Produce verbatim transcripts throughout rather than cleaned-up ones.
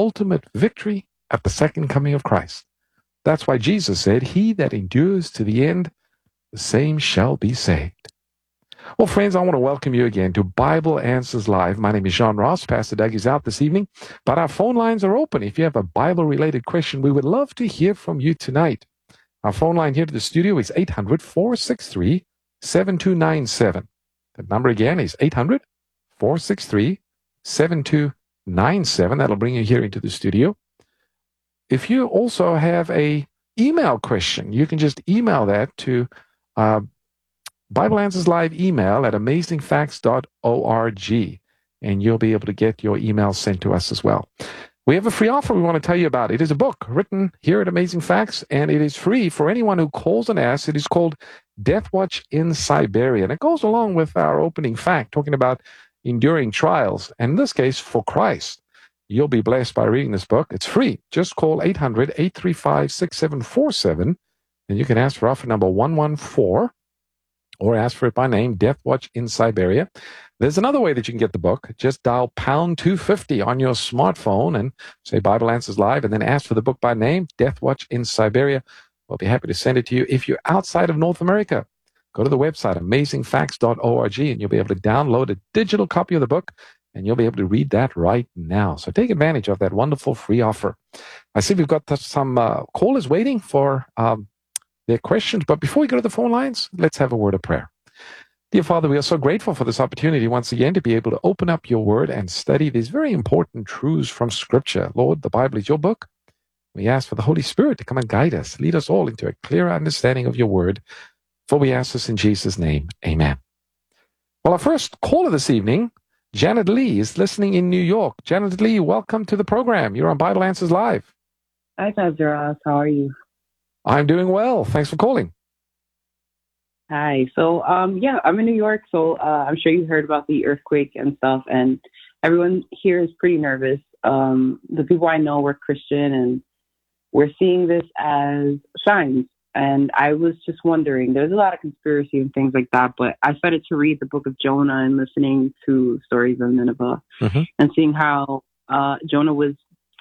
ultimate victory at the second coming of Christ. That's why Jesus said, "He that endures to the end, the same shall be saved." Well, friends, I want to welcome you again to Bible Answers Live. My name is John Ross. Pastor Doug is out this evening, but our phone lines are open. If you have a Bible-related question, we would love to hear from you tonight. Our phone line here to the studio is eight hundred, four six three, seven two nine seven. The number again is eight hundred, four six three, seven two nine seven. That'll bring you here into the studio. If you also have a email question, you can just email that to uh, Bible Answers Live email at amazing facts dot org, and you'll be able to get your email sent to us as well. We have a free offer we want to tell you about. It is a book written here at Amazing Facts, and it is free for anyone who calls and asks. It is called Death Watch in Siberia, and it goes along with our opening fact, talking about enduring trials, and in this case, for Christ. You'll be blessed by reading this book. It's free. Just call eight hundred, eight three five, six seven four seven, and you can ask for offer number one one four, or ask for it by name, Death Watch in Siberia. There's another way that you can get the book. Just dial pound two fifty on your smartphone and say Bible Answers Live, and then ask for the book by name, Death Watch in Siberia. We'll be happy to send it to you. If you're outside of North America, go to the website, amazing facts dot org, and you'll be able to download a digital copy of the book, and you'll be able to read that right now. So take advantage of that wonderful free offer. I see we've got some uh, callers waiting for um, their questions, but before we go to the phone lines, let's have a word of prayer. Dear Father, we are so grateful for this opportunity once again to be able to open up your word and study these very important truths from Scripture. Lord, the Bible is your book. We ask for the Holy Spirit to come and guide us, lead us all into a clearer understanding of your word. For we ask this in Jesus' name, amen. Well, our first caller this evening, Janet Lee, is listening in New York. Janet Lee, welcome to the program. You're on Bible Answers Live. Hi, Pastor Ross. How are you? I'm doing well. Thanks for calling. Hi. So, um, yeah, I'm in New York, so uh, I'm sure you heard about the earthquake and stuff, and everyone here is pretty nervous. Um, the people I know were Christian, and we're seeing this as signs. And I was just wondering, there's a lot of conspiracy and things like that, but I started to read the book of Jonah and listening to stories of Nineveh, mm-hmm. and seeing how uh, Jonah was,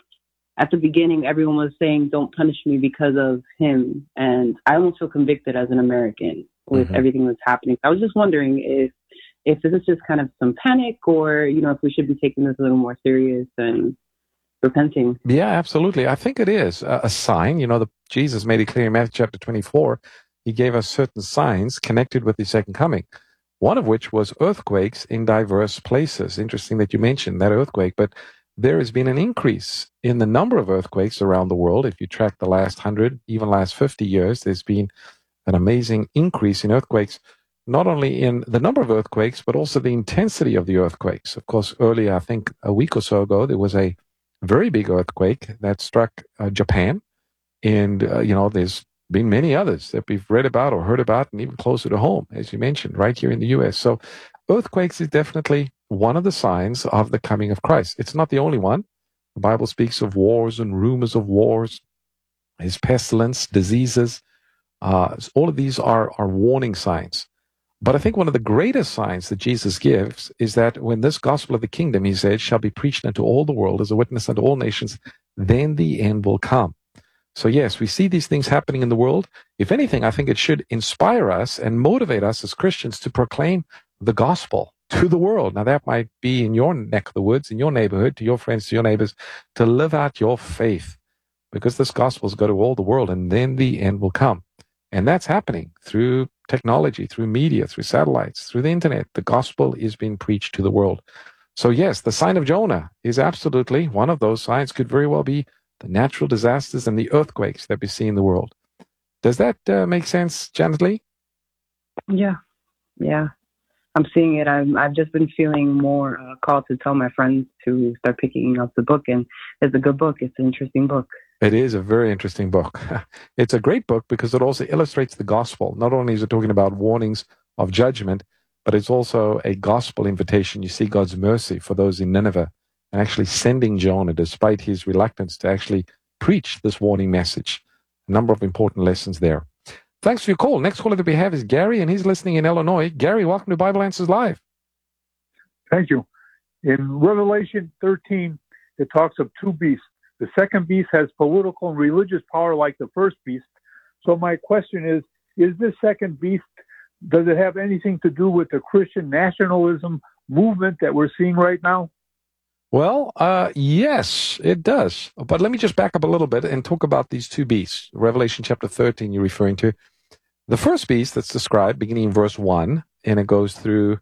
at the beginning, everyone was saying, don't punish me because of him. And I almost feel convicted as an American with mm-hmm. everything that's happening. I was just wondering if if this is just kind of some panic, or, you know, if we should be taking this a little more serious and repenting. Yeah, absolutely. I think it is a, a sign. You know, the, Jesus made it clear in Matthew chapter twenty-four. He gave us certain signs connected with the second coming, one of which was earthquakes in diverse places. Interesting that you mentioned that earthquake, but there has been an increase in the number of earthquakes around the world. If you track the last hundred, even last fifty years, there's been an amazing increase in earthquakes, not only in the number of earthquakes, but also the intensity of the earthquakes. Of course, earlier, I think a week or so ago, there was a very big earthquake that struck uh, Japan. And, uh, you know, there's been many others that we've read about or heard about, and even closer to home, as you mentioned, right here in the U S. So earthquakes is definitely one of the signs of the coming of Christ. It's not the only one. The Bible speaks of wars and rumors of wars. There's pestilence, diseases. Uh, all of these are, are warning signs. But I think one of the greatest signs that Jesus gives is that when this gospel of the kingdom, he said, shall be preached unto all the world as a witness unto all nations, then the end will come. So yes, we see these things happening in the world. If anything, I think it should inspire us and motivate us as Christians to proclaim the gospel to the world. Now, that might be in your neck of the woods, in your neighborhood, to your friends, to your neighbors, to live out your faith, because this gospel has got to all the world, and then the end will come. And that's happening through technology, through media, through satellites, through the internet. The gospel is being preached to the world. So yes, the sign of Jonah is absolutely one of those signs. Could very well be the natural disasters and the earthquakes that we see in the world. Does that uh, make sense, Janet Lee? Yeah, yeah. I'm seeing it. I'm, I've just been feeling more uh, called to tell my friends to start picking up the book. And it's a good book. It's an interesting book. It is a very interesting book. It's a great book because it also illustrates the gospel. Not only is it talking about warnings of judgment, but it's also a gospel invitation. You see God's mercy for those in Nineveh and actually sending Jonah despite his reluctance to actually preach this warning message. A number of important lessons there. Thanks for your call. Next caller that we have is Gary, and he's listening in Illinois. Gary, welcome to Bible Answers Live. Thank you. In Revelation thirteen, it talks of two beasts, The second beast has political and religious power like the first beast. So my question is, is this second beast, does it have anything to do with the Christian nationalism movement that we're seeing right now? Well, uh, yes, it does. But let me just back up a little bit and talk about these two beasts. Revelation chapter thirteen you're referring to. The first beast that's described, beginning in verse one, and it goes through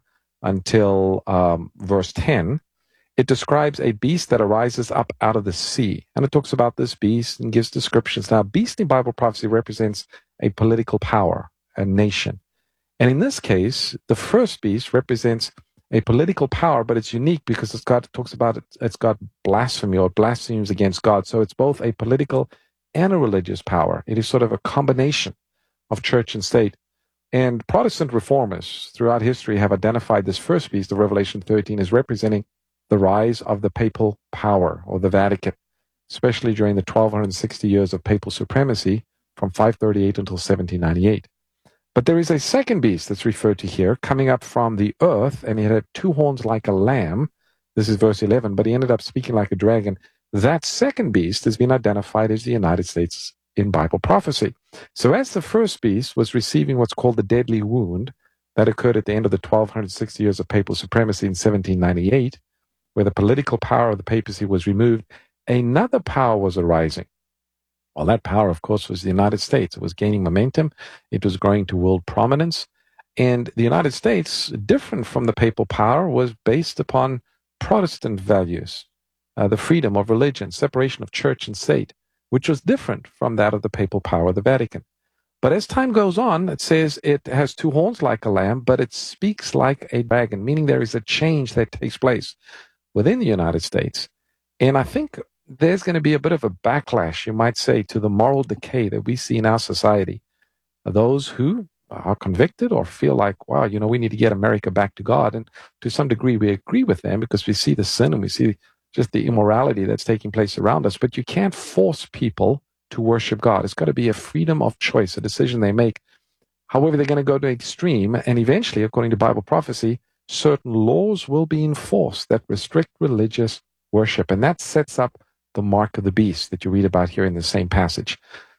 until um, verse ten, it describes a beast that arises up out of the sea. And it talks about this beast and gives descriptions. Now, beast in Bible prophecy represents a political power, a nation. And in this case, the first beast represents a political power, but it's unique because it's got, it talks about it, it's got blasphemy or blasphemies against God. So it's both a political and a religious power. It is sort of a combination of church and state. And Protestant reformers throughout history have identified this first beast of Revelation thirteen as representing the rise of the papal power or the Vatican, especially during the twelve sixty years of papal supremacy from five thirty-eight until seventeen ninety-eight. But there is a second beast that's referred to here, coming up from the earth, and it had two horns like a lamb. This is verse eleven, but he ended up speaking like a dragon. That second beast has been identified as the United States in Bible prophecy. So as the first beast was receiving what's called the deadly wound that occurred at the end of the twelve sixty years of papal supremacy in seventeen ninety-eight, where the political power of the papacy was removed, another power was arising. Well, that power, of course, was the United States. It was gaining momentum. It was growing to world prominence. And the United States, different from the papal power, was based upon Protestant values, uh, the freedom of religion, separation of church and state, which was different from that of the papal power of the Vatican. But as time goes on, it says it has two horns like a lamb, but it speaks like a dragon, meaning there is a change that takes place within the United States. And I think there's going to be a bit of a backlash, you might say, to the moral decay that we see in our society. Those who are convicted or feel like, wow, you know, we need to get America back to God. And to some degree, we agree with them because we see the sin and we see just the immorality that's taking place around us. But you can't force people to worship God. It's got to be a freedom of choice, a decision they make. However, they're going to go to extreme. And eventually, according to Bible prophecy, certain laws will be enforced that restrict religious worship. And that sets up the mark of the beast that you read about here in the same passage.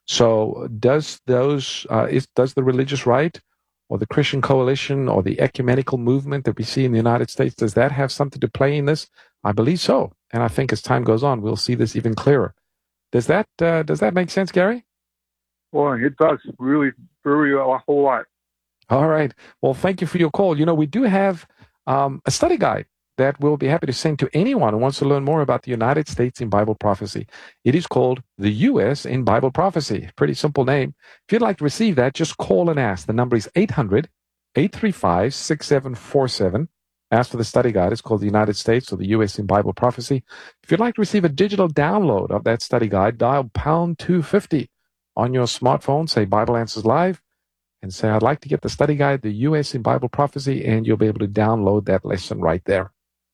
So does those uh, is does the religious right or the Christian coalition or the ecumenical movement that we see in the United States, does that have something to play in this? I believe so. And I think as time goes on, we'll see this even clearer. Does that uh, does that make sense, Gary? Well, it does really very a whole lot. All right. Well, thank you for your call. You know, we do have um, a study guide that we'll be happy to send to anyone who wants to learn more about the United States in Bible prophecy. It is called The U S in Bible Prophecy. Pretty simple name. If you'd like to receive that, just call and ask. The number is eight hundred, eight three five, six seven four seven. Ask for the study guide. It's called The United States or The U S in Bible Prophecy. If you'd like to receive a digital download of that study guide, dial pound two fifty on your smartphone, say Bible Answers Live, and say, I'd like to get the study guide, The U S in Bible Prophecy, and you'll be able to download that lesson right there.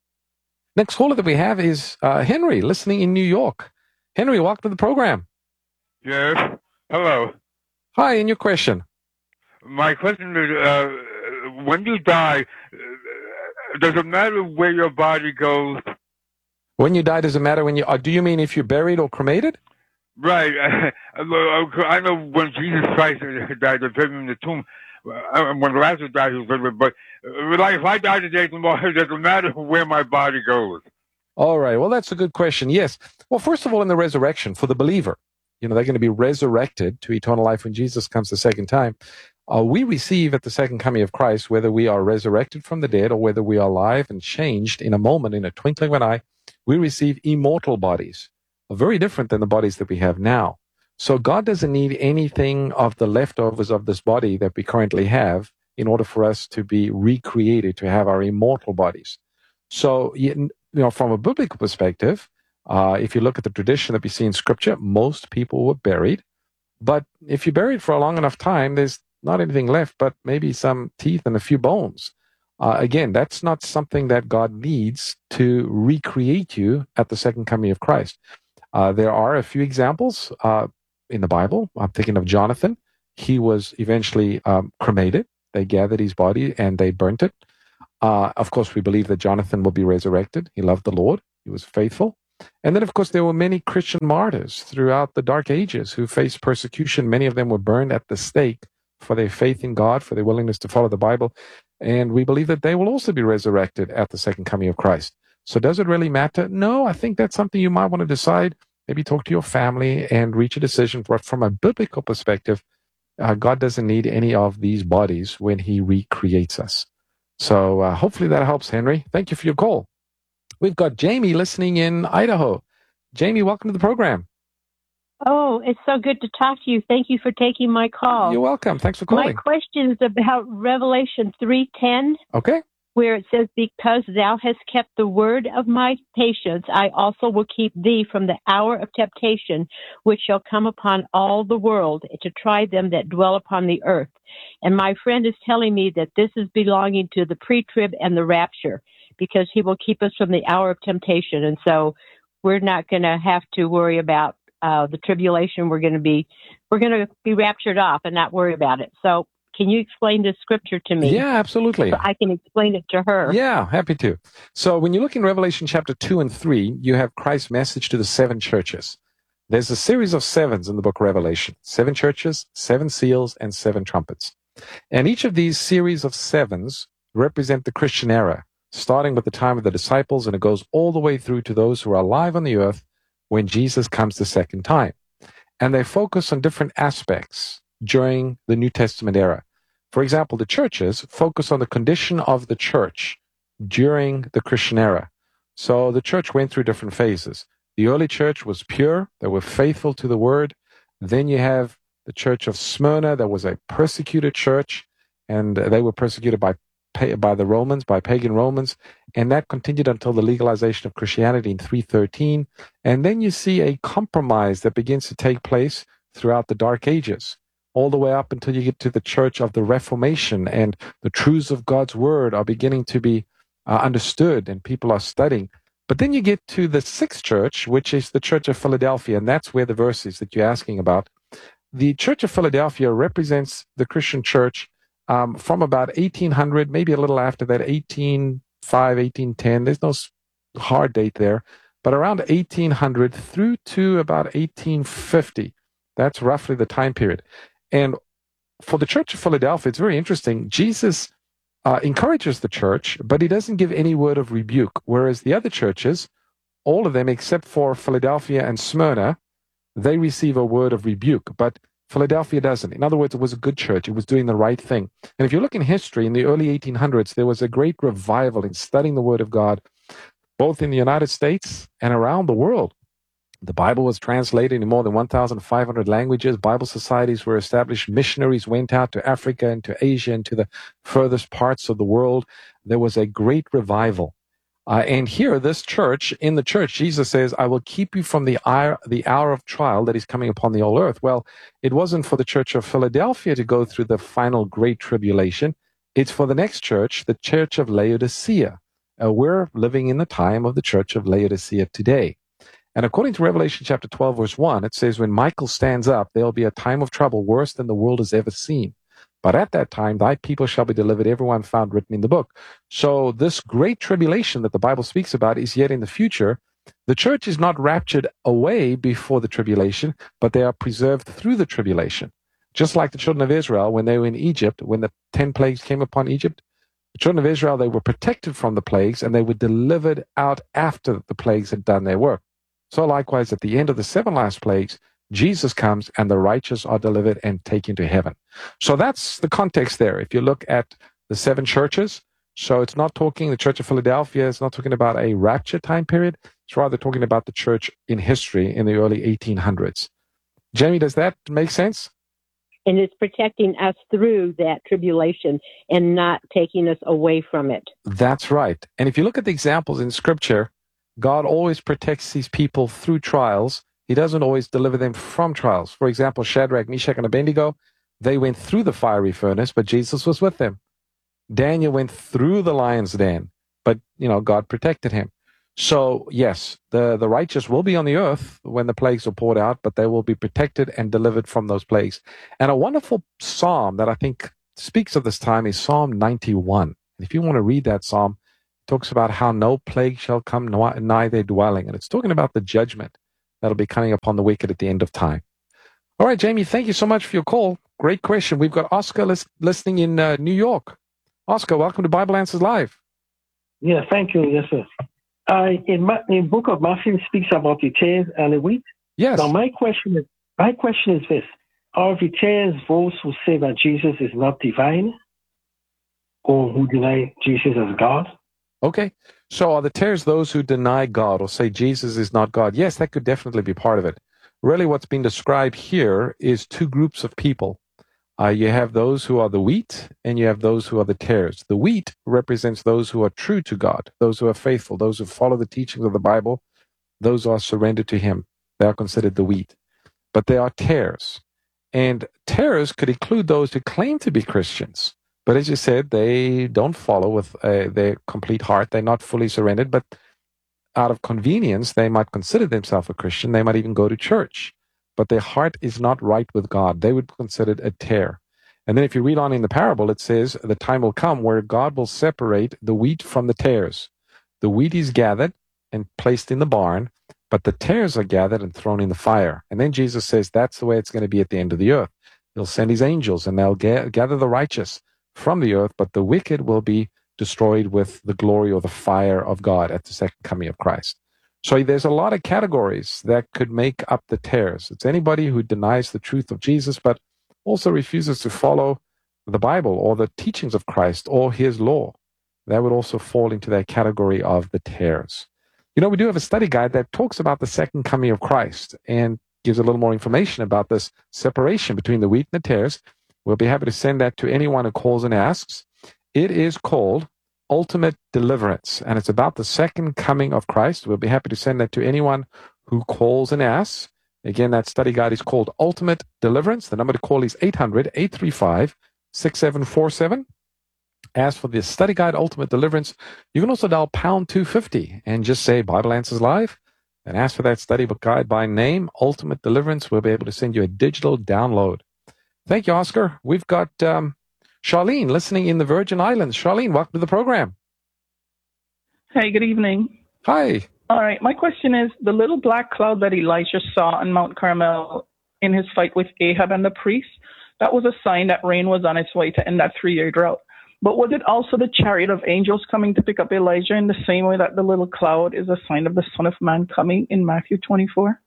Next caller that we have is uh, Henry, listening in New York. Henry, welcome to the program. Yes. Hello. Hi, and your question? My question is, uh, when you die, uh, does it matter where your body goes? When you die, does it matter when you... Uh, do you mean if you're buried or cremated? Right. I know when Jesus Christ died, they put him in the tomb. When Lazarus died, he was buried. But like, if I die today, tomorrow, it doesn't matter where my body goes. All right. Well, that's a good question. Yes. Well, first of all, in the resurrection, for the believer, you know, they're going to be resurrected to eternal life when Jesus comes the second time. Uh, we receive at the second coming of Christ, whether we are resurrected from the dead or whether we are alive and changed in a moment, in a twinkling of an eye, we receive immortal bodies, very different than the bodies that we have now. So God doesn't need anything of the leftovers of this body that we currently have in order for us to be recreated, to have our immortal bodies. So, you know, from a biblical perspective, uh, if you look at the tradition that we see in Scripture, most people were buried. But if you're buried for a long enough time, there's not anything left but maybe some teeth and a few bones. Uh, again, that's not something that God needs to recreate you at the second coming of Christ. Uh, there are a few examples uh, in the Bible. I'm thinking of Jonathan. He was eventually um, cremated. They gathered his body and they burnt it. Uh, of course, we believe that Jonathan will be resurrected. He loved the Lord. He was faithful. And then, of course, there were many Christian martyrs throughout the Dark Ages who faced persecution. Many of them were burned at the stake for their faith in God, for their willingness to follow the Bible. And we believe that they will also be resurrected at the second coming of Christ. So does it really matter? No, I think that's something you might want to decide. Maybe talk to your family and reach a decision. But from a biblical perspective, uh, God doesn't need any of these bodies when he recreates us. So uh, hopefully that helps, Henry. Thank you for your call. We've got Jamie listening in Idaho. Jamie, welcome to the program. Oh, it's so good to talk to you. Thank you for taking my call. You're welcome. Thanks for calling. My question is about Revelation three ten. Okay. Where it says, because thou hast kept the word of my patience, I also will keep thee from the hour of temptation, which shall come upon all the world, to try them that dwell upon the earth. And my friend is telling me that this is belonging to the pre-trib and the rapture, because he will keep us from the hour of temptation. And so we're not going to have to worry about uh, the tribulation. We're going to be, we're going to be raptured off and not worry about it. So can you explain this scripture to me? Yeah, absolutely. So I can explain it to her. Yeah, happy to. So when you look in Revelation chapter two and three, you have Christ's message to the seven churches. There's a series of sevens in the book of Revelation. Seven churches, seven seals, and seven trumpets. And each of these series of sevens represent the Christian era, starting with the time of the disciples, and it goes all the way through to those who are alive on the earth when Jesus comes the second time. And they focus on different aspects during the New Testament era. For example, the churches focus on the condition of the church during the Christian era. So the church went through different phases. The early church was pure. They were faithful to the word. Then you have the church of Smyrna. That was a persecuted church, and they were persecuted by by the Romans, by pagan Romans, and that continued until the legalization of Christianity in three thirteen. And then you see a compromise that begins to take place throughout the Dark Ages, all the way up until you get to the Church of the Reformation, and the truths of God's Word are beginning to be uh, understood, and people are studying. But then you get to the sixth church, which is the Church of Philadelphia, and that's where the verse is that you're asking about. The Church of Philadelphia represents the Christian church Um, from about eighteen hundred, maybe a little after that, eighteen oh five, eighteen ten. There's no hard date there, but around eighteen hundred through to about eighteen fifty. That's roughly the time period. And for the Church of Philadelphia, it's very interesting. Jesus uh, encourages the church, but he doesn't give any word of rebuke, whereas the other churches, all of them except for Philadelphia and Smyrna, they receive a word of rebuke. But Philadelphia doesn't. In other words, it was a good church. It was doing the right thing. And if you look in history, in the early eighteen hundreds, there was a great revival in studying the Word of God, both in the United States and around the world. The Bible was translated in more than one thousand five hundred languages. Bible societies were established. Missionaries went out to Africa and to Asia and to the furthest parts of the world. There was a great revival. Uh, and here, this church, in the church, Jesus says, I will keep you from the hour, the hour of trial that is coming upon the whole earth. Well, it wasn't for the church of Philadelphia to go through the final great tribulation. It's for the next church, the church of Laodicea. Uh, we're living in the time of the church of Laodicea today. And according to Revelation chapter twelve, verse one, it says, when Michael stands up, there will be a time of trouble worse than the world has ever seen. But at that time, thy people shall be delivered, everyone found written in the book. So this great tribulation that the Bible speaks about is yet in the future. The church is not raptured away before the tribulation, but they are preserved through the tribulation. Just like the children of Israel, when they were in Egypt, when the ten plagues came upon Egypt, the children of Israel, they were protected from the plagues, and they were delivered out after the plagues had done their work. So likewise, at the end of the seven last plagues, Jesus comes and the righteous are delivered and taken to heaven. So that's the context there. If you look at the seven churches, so it's not talking, the Church of Philadelphia is not talking about a rapture time period. It's rather talking about the church in history in the early eighteen hundreds. Jamie, does that make sense? And it's protecting us through that tribulation and not taking us away from it. That's right. And if you look at the examples in Scripture, God always protects these people through trials. He doesn't always deliver them from trials. For example, Shadrach, Meshach, and Abednego, they went through the fiery furnace, but Jesus was with them. Daniel went through the lion's den, but, you know, God protected him. So, yes, the, the righteous will be on the earth when the plagues are poured out, but they will be protected and delivered from those plagues. And a wonderful psalm that I think speaks of this time is Psalm ninety-one. And if you want to read that psalm, talks about how no plague shall come nigh their dwelling. And it's talking about the judgment that'll be coming upon the wicked at the end of time. All right, Jamie, thank you so much for your call. Great question. We've got Oscar lis- listening in uh, New York. Oscar, welcome to Bible Answers Live. Yeah, thank you. Yes, sir. Uh, in Ma- in book of Matthew speaks about the tares and the wheat. Yes. Now, my question is, my question is this: are the tares those who say that Jesus is not divine, or who deny Jesus as God? Okay. So are the tares those who deny God or say Jesus is not God? Yes, that could definitely be part of it. Really, what's being described here is two groups of people. Uh, you have those who are the wheat, and you have those who are the tares. The wheat represents those who are true to God, those who are faithful, those who follow the teachings of the Bible, those who are surrendered to Him. They are considered the wheat. But they are tares. And tares could include those who claim to be Christians. But as you said, they don't follow with uh, their complete heart. They're not fully surrendered, but out of convenience, they might consider themselves a Christian. They might even go to church. But their heart is not right with God. They would be considered a tare. And then if you read on in the parable, it says, the time will come where God will separate the wheat from the tares. The wheat is gathered and placed in the barn, but the tares are gathered and thrown in the fire. And then Jesus says that's the way it's going to be at the end of the earth. He'll send His angels, and they'll ga- gather the righteous from the earth, but the wicked will be destroyed with the glory or the fire of God at the second coming of Christ. So there's a lot of categories that could make up the tares. It's anybody who denies the truth of Jesus, but also refuses to follow the Bible or the teachings of Christ or His law. That would also fall into that category of the tares. You know, we do have a study guide that talks about the second coming of Christ and gives a little more information about this separation between the wheat and the tares. We'll be happy to send that to anyone who calls and asks. It is called Ultimate Deliverance, and it's about the second coming of Christ. We'll be happy to send that to anyone who calls and asks. Again, that study guide is called Ultimate Deliverance. The number to call is eight hundred, eight three five, six seven four seven. Ask for the study guide, Ultimate Deliverance. You can also dial pound two fifty and just say Bible Answers Live and ask for that study book guide by name, Ultimate Deliverance. We'll be able to send you a digital download. Thank you, Oscar. We've got um, Charlene listening in the Virgin Islands. Charlene, welcome to the program. Hey, good evening. Hi. All right, my question is, the little black cloud that Elijah saw on Mount Carmel in his fight with Ahab and the priests, that was a sign that rain was on its way to end that three-year drought. But was it also the chariot of angels coming to pick up Elijah in the same way that the little cloud is a sign of the Son of Man coming in Matthew twenty-four?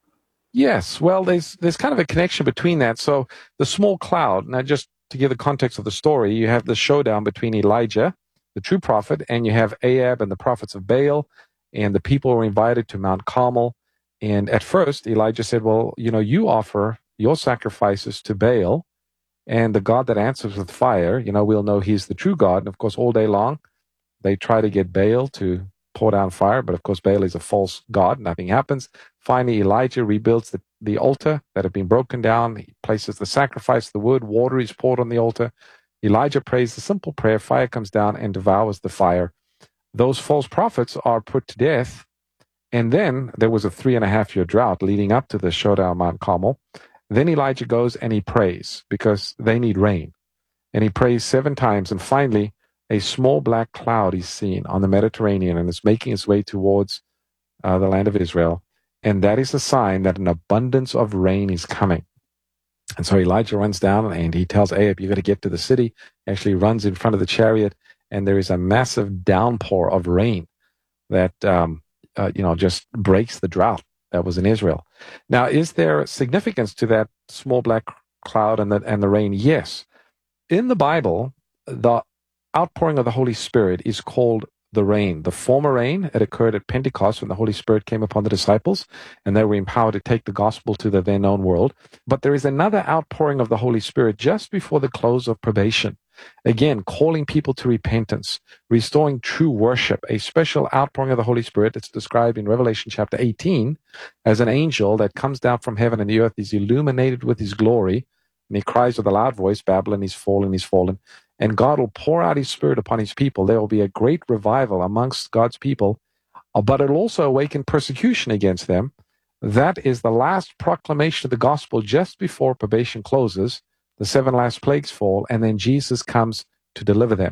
Yes, well, there's there's kind of a connection between that. So the small cloud, now just to give the context of the story, you have the showdown between Elijah, the true prophet, and you have Ahab and the prophets of Baal, and the people were invited to Mount Carmel. And at first, Elijah said, well, you know, you offer your sacrifices to Baal, and the God that answers with fire, you know, we'll know He's the true God. And of course, all day long, they try to get Baal to pour down fire, but of course Baal is a false god. Nothing happens. Finally, Elijah rebuilds the, the altar that had been broken down. He places the sacrifice, the wood, water is poured on the altar. Elijah prays the simple prayer, fire comes down and devours the fire. Those false prophets are put to death, and then there was a three and a half year drought leading up to the showdown on Mount Carmel. Then Elijah goes and he prays because they need rain. And he prays seven times, and finally a small black cloud is seen on the Mediterranean, and it's making its way towards uh, the land of Israel. And that is a sign that an abundance of rain is coming. And so Elijah runs down and he tells Ahab, you got to get to the city. He actually runs in front of the chariot, and there is a massive downpour of rain that, um, uh, you know, just breaks the drought that was in Israel. Now, is there significance to that small black cloud and the, and the rain? Yes. In the Bible, the outpouring of the Holy Spirit is called the rain. The former rain, it occurred at Pentecost when the Holy Spirit came upon the disciples and they were empowered to take the gospel to the then known world. But there is another outpouring of the Holy Spirit just before the close of probation. Again, calling people to repentance, restoring true worship, a special outpouring of the Holy Spirit that's described in Revelation chapter eighteen as an angel that comes down from heaven, and the earth is illuminated with His glory. And He cries with a loud voice, Babylon is fallen, is fallen. And God will pour out His Spirit upon His people. There will be a great revival amongst God's people, but it will also awaken persecution against them. That is the last proclamation of the gospel just before probation closes. The seven last plagues fall, and then Jesus comes to deliver them.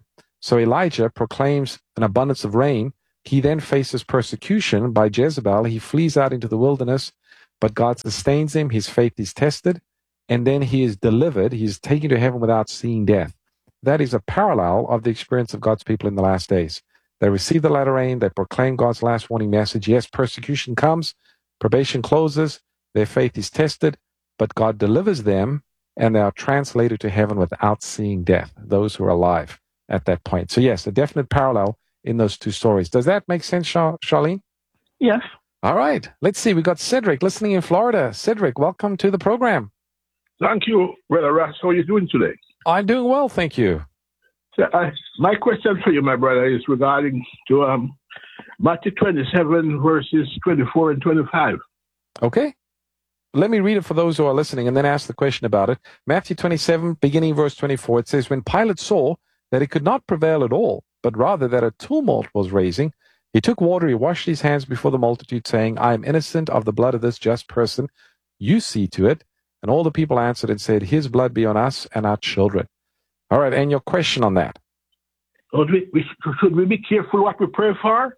So Elijah proclaims an abundance of rain. He then faces persecution by Jezebel. He flees out into the wilderness, but God sustains him. His faith is tested, and then he is delivered. He is taken to heaven without seeing death. That is a parallel of the experience of God's people in the last days. They receive the latter rain. They proclaim God's last warning message. Yes, persecution comes. Probation closes. Their faith is tested, but God delivers them, and they are translated to heaven without seeing death, those who are alive at that point. So yes, a definite parallel in those two stories. Does that make sense, Char- Charlene? Yes. All right. Let's see. We got Cedric listening in Florida. Cedric, welcome to the program. Thank you, Brother Ross. How are you doing today? I'm doing well, thank you. So, uh, my question for you, my brother, is regarding to um, Matthew twenty-seven, verses twenty-four and twenty-five. Okay. Let me read it for those who are listening and then ask the question about it. Matthew twenty-seven, beginning verse twenty-four, it says, when Pilate saw that he could not prevail at all, but rather that a tumult was raising, he took water, he washed his hands before the multitude, saying, I am innocent of the blood of this just person. You see to it. And all the people answered and said, his blood be on us and our children. All right, and your question on that? Should we, we, should we be careful what we pray for?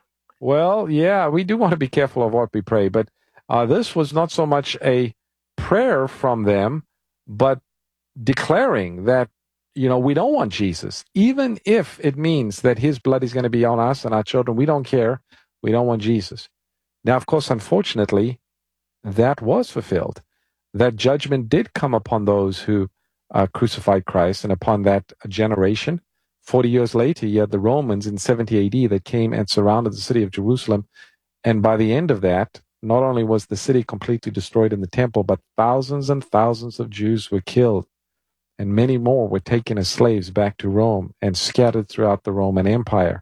Well, yeah, we do want to be careful of what we pray, but uh, this was not so much a prayer from them, but declaring that, you know, we don't want Jesus. Even if it means that his blood is going to be on us and our children, we don't care. We don't want Jesus. Now, of course, unfortunately, that was fulfilled. That judgment did come upon those who uh, crucified Christ, and upon that generation. Forty years later, you had the Romans in seventy A D that came and surrounded the city of Jerusalem. And by the end of that, not only was the city completely destroyed in the temple, but thousands and thousands of Jews were killed. And many more were taken as slaves back to Rome and scattered throughout the Roman Empire.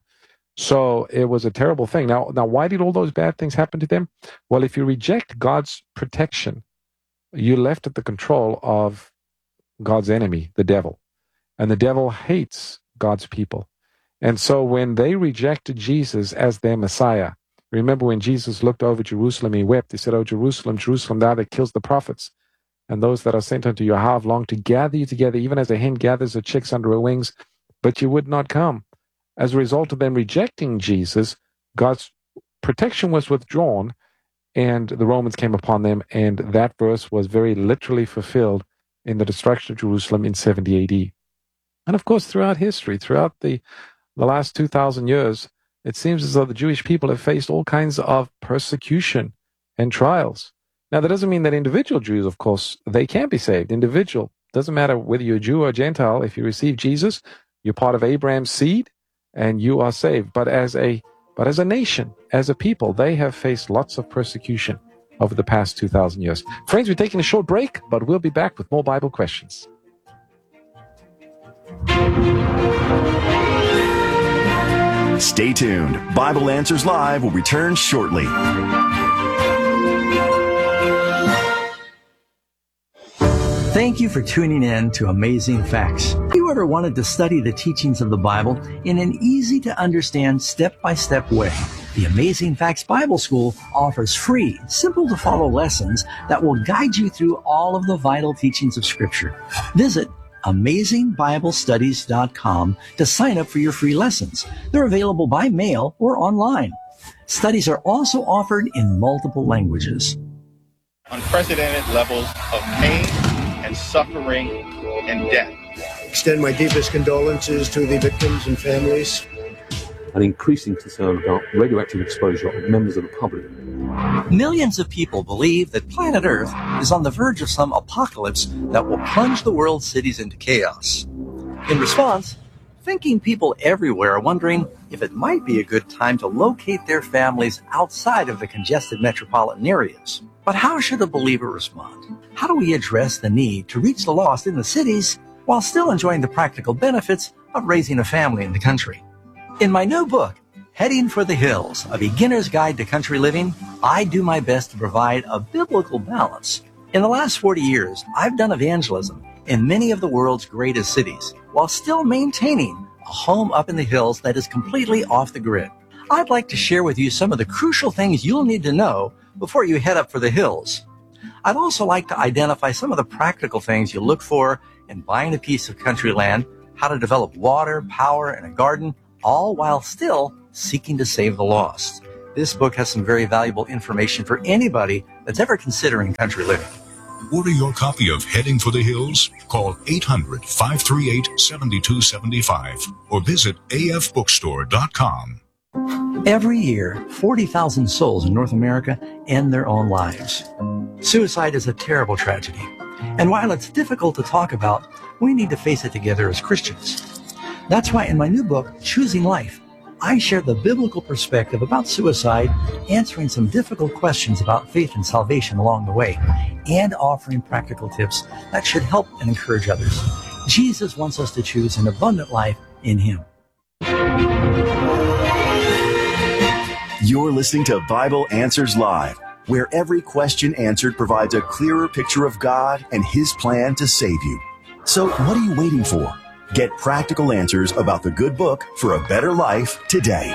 So it was a terrible thing. Now, now, why did all those bad things happen to them? Well, if you reject God's protection, you're left at the control of God's enemy, the devil. And the devil hates God's people. And so when they rejected Jesus as their Messiah, remember when Jesus looked over Jerusalem, he wept. He said, oh, Jerusalem, Jerusalem, thou that kills the prophets, and those that are sent unto you, how have longed to gather you together, even as a hen gathers her chicks under her wings, but you would not come. As a result of them rejecting Jesus, God's protection was withdrawn, and the Romans came upon them, and that verse was very literally fulfilled in the destruction of Jerusalem in seventy A D. And of course, throughout history, throughout the, the last two thousand years, it seems as though the Jewish people have faced all kinds of persecution and trials. Now, that doesn't mean that individual Jews, of course, they can be saved. Individual. Doesn't matter whether you're a Jew or a Gentile. If you receive Jesus, you're part of Abraham's seed, and you are saved. But as a But as a nation, as a people, they have faced lots of persecution over the past two thousand years. Friends, we're taking a short break, but we'll be back with more Bible questions. Stay tuned. Bible Answers Live will return shortly. Thank you for tuning in to Amazing Facts. If you ever wanted to study the teachings of the Bible in an easy-to-understand, step-by-step way, the Amazing Facts Bible School offers free, simple-to-follow lessons that will guide you through all of the vital teachings of Scripture. Visit amazing bible studies dot com to sign up for your free lessons. They're available by mail or online. Studies are also offered in multiple languages. Unprecedented levels of pain and suffering and death. Extend my deepest condolences to the victims and families. An increasing concern about radioactive exposure of members of the public. Millions of people believe that planet Earth is on the verge of some apocalypse that will plunge the world's cities into chaos. In response, thinking people everywhere are wondering if it might be a good time to locate their families outside of the congested metropolitan areas. But how should a believer respond? How do we address the need to reach the lost in the cities while still enjoying the practical benefits of raising a family in the country? In my new book, Heading for the Hills, A Beginner's Guide to Country Living, I do my best to provide a biblical balance. In the last forty years, I've done evangelism in many of the world's greatest cities while still maintaining a home up in the hills that is completely off the grid. I'd like to share with you some of the crucial things you'll need to know before you head up for the hills. I'd also like to identify some of the practical things you look for in buying a piece of country land how to develop water, power, and a garden, all while still seeking to save the lost. This book has some very valuable information for anybody that's ever considering country living. Order your copy of Heading for the Hills. Call eight hundred, five three eight, seven two seven five or visit a f bookstore dot com. Every year, forty thousand souls in North America end their own lives. Suicide is a terrible tragedy. And while it's difficult to talk about, we need to face it together as Christians. That's why in my new book, Choosing Life, I share the biblical perspective about suicide, answering some difficult questions about faith and salvation along the way, and offering practical tips that should help and encourage others. Jesus wants us to choose an abundant life in Him. You're listening to Bible Answers Live, where every question answered provides a clearer picture of God and His plan to save you. So what are you waiting for? Get practical answers about the good book for a better life today.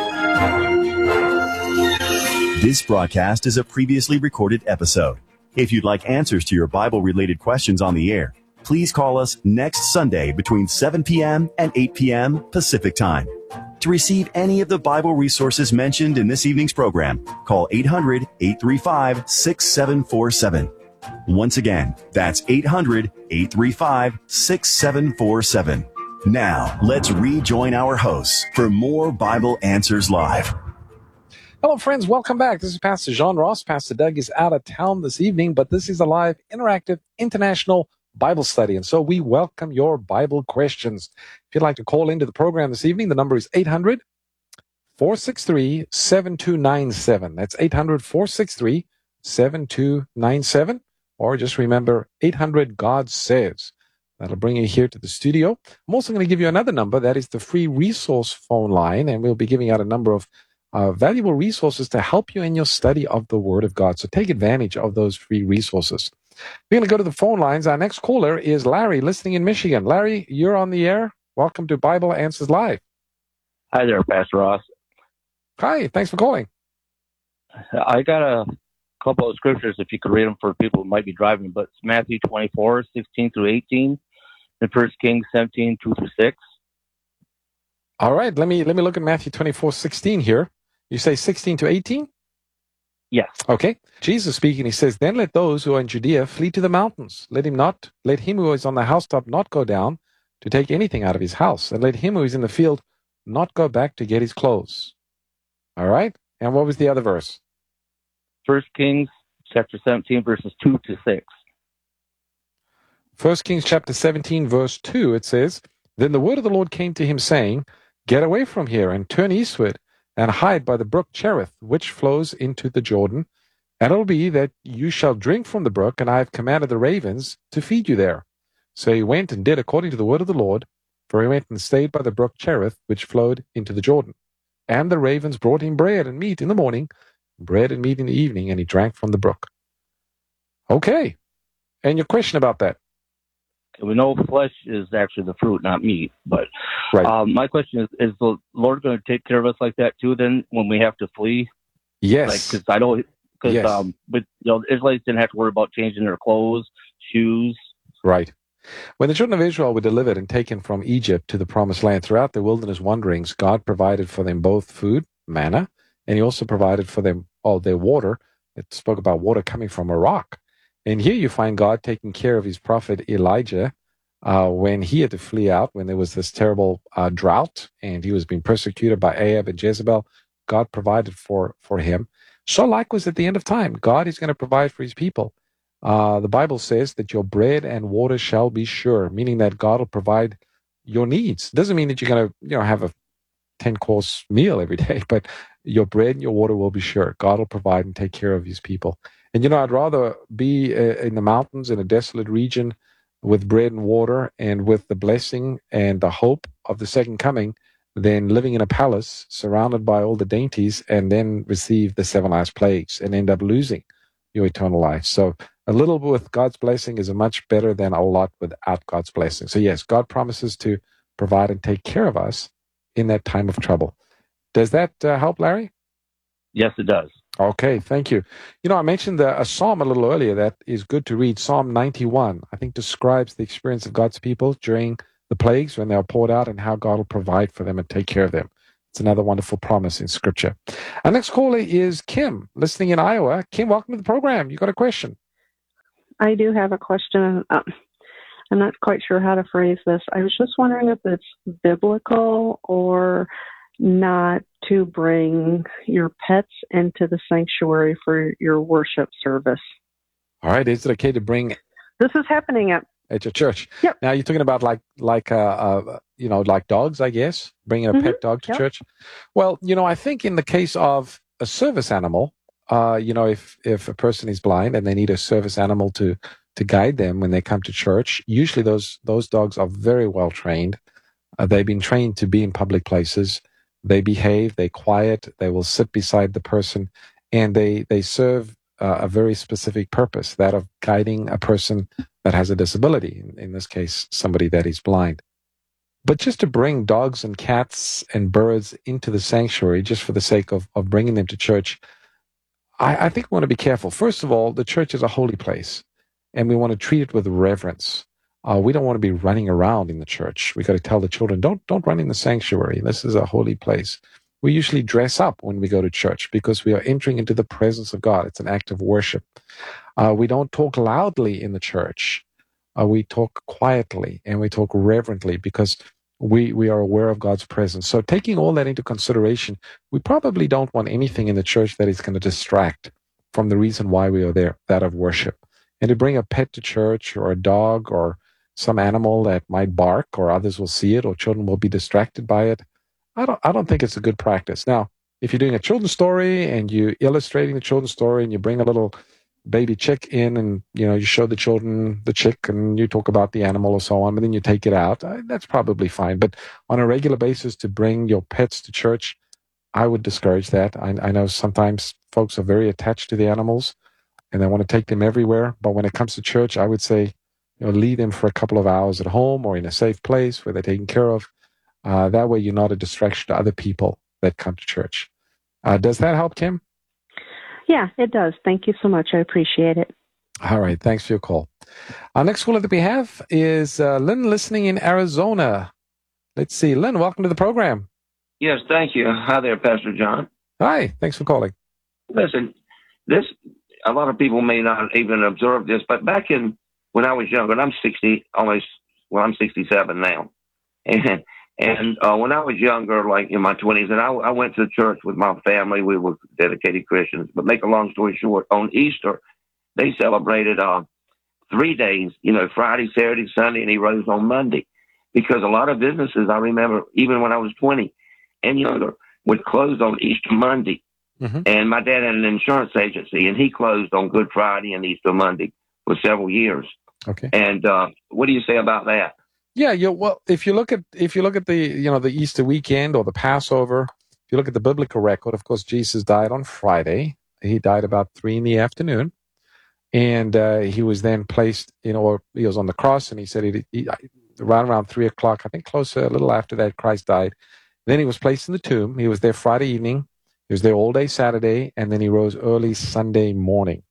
This broadcast is a previously recorded episode. If you'd like answers to your Bible-related questions on the air, please call us next Sunday between seven p.m. and eight p.m. Pacific Time. To receive any of the Bible resources mentioned in this evening's program, call eight hundred, eight three five, six seven four seven. Once again, that's eight hundred, eight three five, six seven four seven. Now, let's rejoin our hosts for more Bible Answers Live. Hello, friends. Welcome back. This is Pastor John Ross. Pastor Doug is out of town this evening, but this is a live, interactive, international Bible study. And so we welcome your Bible questions. If you'd like to call into the program this evening, the number is eight hundred, four six three, seven two nine seven. That's eight hundred, four six three, seven two nine seven. Or just remember, eight hundred, God Says. That'll bring you here to the studio. I'm also going to give you another number. That is the free resource phone line. And we'll be giving out a number of uh, valuable resources to help you in your study of the Word of God. So take advantage of those free resources. We're going to go to the phone lines. Our next caller is Larry, listening in Michigan. Larry, you're on the air. Welcome to Bible Answers Live. Hi there, Pastor Ross. Hi, thanks for calling. I got a couple of scriptures, if you could read them for people who might be driving, but it's Matthew twenty-four, sixteen through eighteen, and First Kings seventeen, two through six. All right, let me let me look at Matthew twenty-four, sixteen here. You say sixteen to eighteen? Yes. Okay. Jesus speaking, he says, "Then let those who are in Judea flee to the mountains. Let him not, let him who is on the housetop not go down to take anything out of his house, and let him who is in the field not go back to get his clothes." All right. And what was the other verse? First Kings chapter seventeen, verses two to six. First Kings chapter seventeen, verse two, it says, "Then the word of the Lord came to him, saying, Get away from here, and turn eastward, and hide by the brook Cherith, which flows into the Jordan. And it will be that you shall drink from the brook, and I have commanded the ravens to feed you there." So he went and did according to the word of the Lord, for he went and stayed by the brook Cherith, which flowed into the Jordan. And the ravens brought him bread and meat in the morning, bread and meat in the evening, and he drank from the brook. Okay. And your question about that? We know flesh is actually the fruit, not meat. But right. um, my question is, is the Lord going to take care of us like that too then when we have to flee? Yes. Because like, I know, because yes. um, but, you know, Israelites didn't have to worry about changing their clothes, shoes. Right. When the children of Israel were delivered and taken from Egypt to the promised land, throughout their wilderness wanderings, God provided for them both food, manna, and he also provided for them all their water. It spoke about water coming from a rock. And here you find God taking care of his prophet Elijah uh, when he had to flee out, when there was this terrible uh, drought and he was being persecuted by Ahab and Jezebel. God provided for, for him. So likewise at the end of time, God is going to provide for his people. Uh, the Bible says that your bread and water shall be sure, meaning that God will provide your needs. It doesn't mean that you're going to you know, have a ten-course meal every day, but your bread and your water will be sure. God will provide and take care of his people. And, you know, I'd rather be uh, in the mountains in a desolate region with bread and water and with the blessing and the hope of the second coming than living in a palace surrounded by all the dainties and then receive the seven last plagues and end up losing your eternal life. So a little with God's blessing is much better than a lot without God's blessing. So yes, God promises to provide and take care of us in that time of trouble. Does that uh, help, Larry? Yes, it does. Okay, thank you. You know, I mentioned the, a psalm a little earlier that is good to read. Psalm ninety-one, I think, describes the experience of God's people during the plagues when they are poured out and how God will provide for them and take care of them. It's another wonderful promise in Scripture. Our next caller is Kim, listening in Iowa. Kim, welcome to the program. You got a question? I do have a question. Uh, I'm not quite sure how to phrase this. I was just wondering if it's biblical or not to bring your pets into the sanctuary for your worship service. All right. Is it okay to bring... This is happening at... At your church? Yep. Now, you're talking about like, like uh, uh, you know, like dogs, I guess, bringing a Mm-hmm. pet dog to Yep. church? Well, you know, I think in the case of a service animal, uh, you know, if, if a person is blind and they need a service animal to to guide them when they come to church, usually those those dogs are very well trained. Uh, they've been trained to be in public places. They behave, they quiet, they will sit beside the person, and they, they serve uh, a very specific purpose, that of guiding a person that has a disability, in, in this case, somebody that is blind. But just to bring dogs and cats and birds into the sanctuary just for the sake of, of bringing them to church, I, I think we want to be careful. First of all, the church is a holy place, and we want to treat it with reverence. Uh, we don't want to be running around in the church. We got to tell the children, don't don't run in the sanctuary. This is a holy place. We usually dress up when we go to church because we are entering into the presence of God. It's an act of worship. Uh, we don't talk loudly in the church. Uh, we talk quietly and we talk reverently because we we are aware of God's presence. So taking all that into consideration, we probably don't want anything in the church that is going to distract from the reason why we are there, that of worship. And to bring a pet to church or a dog or some animal that might bark or others will see it or children will be distracted by it, I don't I don't think it's a good practice. Now, if you're doing a children's story and you're illustrating the children's story and you bring a little baby chick in and, you know, you show the children the chick and you talk about the animal or so on, but then you take it out, uh, that's probably fine. But on a regular basis to bring your pets to church, I would discourage that. I, I know sometimes folks are very attached to the animals and they want to take them everywhere. But when it comes to church, I would say, you know, leave them for a couple of hours at home or in a safe place where they're taken care of. Uh, that way you're not a distraction to other people that come to church. Uh, does that help, Kim? Yeah, it does. Thank you so much. I appreciate it. All right. Thanks for your call. Our next caller that we have is uh, Lynn, listening in Arizona. Let's see. Lynn, welcome to the program. Yes, thank you. Hi there, Pastor John. Hi. Thanks for calling. Listen, this a lot of people may not even observe this, but back in when I was younger, and I'm sixty, almost, well, I'm sixty-seven now, and and uh, when I was younger, like in my twenties, and I, I went to church with my family. We were dedicated Christians. But make a long story short, on Easter, they celebrated uh, three days. You know, Friday, Saturday, Sunday, and he rose on Monday, because a lot of businesses, I remember, even when I was twenty and younger, would close on Easter Monday. Mm-hmm. And my dad had an insurance agency, and he closed on Good Friday and Easter Monday for several years. Okay. And uh, what do you say about that? Yeah, you well, if you look at if you look at the you know the Easter weekend or the Passover, if you look at the biblical record, of course, Jesus died on Friday. He died about three in the afternoon, and uh, he was then placed, you know, or he was on the cross, and he said he, he around around three o'clock, I think, closer a little after that, Christ died. Then he was placed in the tomb. He was there Friday evening. He was there all day Saturday, and then he rose early Sunday morning.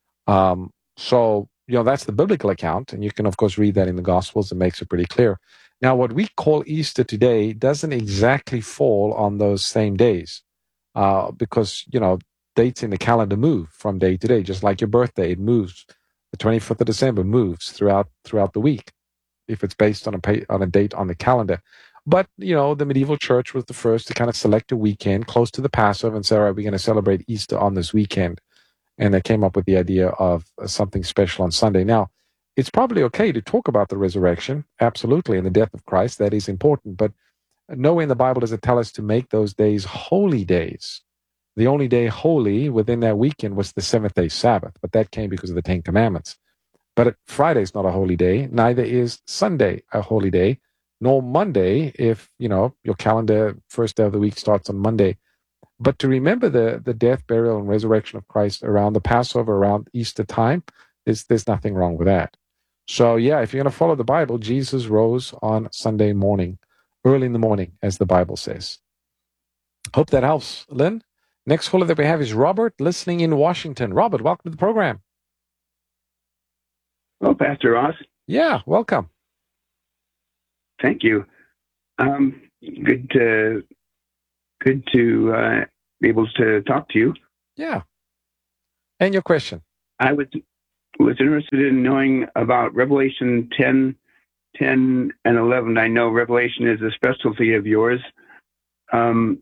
Um, so. You know, that's the biblical account, and you can, of course, read that in the Gospels. It makes it pretty clear. Now, what we call Easter today doesn't exactly fall on those same days uh, because, you know, dates in the calendar move from day to day, just like your birthday. It moves. The twenty-fifth of December moves throughout throughout the week if it's based on a pay, on a date on the calendar. But, you know, the medieval church was the first to kind of select a weekend close to the Passover and say, all right, we're going to celebrate Easter on this weekend. And they came up with the idea of something special on Sunday. Now, it's probably okay to talk about the resurrection, absolutely, and the death of Christ. That is important. But nowhere in the Bible does it tell us to make those days holy days. The only day holy within that weekend was the seventh-day Sabbath, but that came because of the Ten Commandments. But Friday is not a holy day. Neither is Sunday a holy day, nor Monday if, you know, your calendar first day of the week starts on Monday. But to remember the, the death, burial, and resurrection of Christ around the Passover, around Easter time, there's, there's nothing wrong with that. So, yeah, if you're going to follow the Bible, Jesus rose on Sunday morning, early in the morning, as the Bible says. Hope that helps, Lynn. Next caller that we have is Robert, listening in Washington. Robert, welcome to the program. Hello, Pastor Ross. Yeah, welcome. Thank you. Um, good to good to uh, be able to talk to you. Yeah. And your question? I was was interested in knowing about Revelation ten, ten, and eleven. I know Revelation is a specialty of yours. Um,